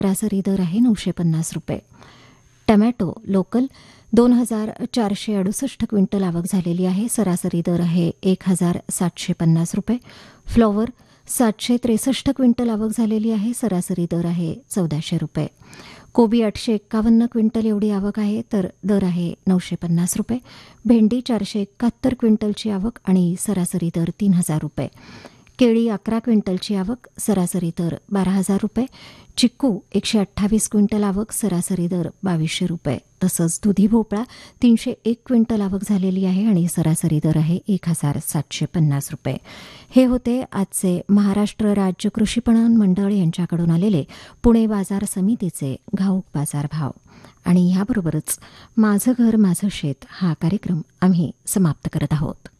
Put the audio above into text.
सरासरी दर आहे 950 रुपये. टमॅटो लोकल 2,468 क्विंटल आवक झालेली आहे. सरासरी दर आहे 1,750 रुपये. फ्लॉवर 763 क्विंटल आवक झालेली आहे. सरासरी दर आहे 1,400 रुपये. कोबी 851 क्विंटल एवढी आवक आहे, तर दर आहे 950 रुपये. भेंडी 471 क्विंटलची आवक आणि सरासरी दर 3,000 रुपये. केळी 11 क्विंटलची आवक, सरासरी दर 12,000 रुपये. चिक्कू 128 क्विंटल आवक, सरासरी दर 2,200 रुपये. तसंच दुधी भोपळा 301 क्विंटल आवक झालेली आहे आणि सरासरी दर आहे 1,750 रुपये. हे होते आजचे महाराष्ट्र राज्य कृषी पणन मंडळ यांच्याकडून आलेले पुणे बाजार समितीचे घाऊक बाजारभाव. आणि याबरोबरच माझं घर माझं शेत हा कार्यक्रम आम्ही समाप्त करत आहोत.